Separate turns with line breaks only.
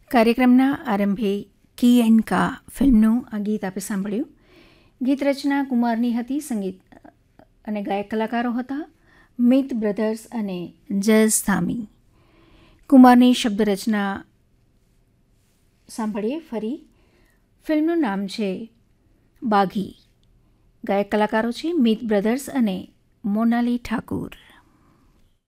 કાર્યક્રમના આરંભે કી એન્ડ કા ફિલ્મનું આ ગીત આપે સાંભળ્યું. ગીત રચના કુમારની હતી. સંગીત અને ગાયક કલાકારો હતા મિત બ્રધર્સ અને જઝ ધામી. કુમારની શબ્દ રચના સાંભળીએ ફરી. ફિલ્મનું નામ છે બાઘી. ગાયક કલાકારો છે મિત બ્રધર્સ અને મોનાલી ઠાકુર.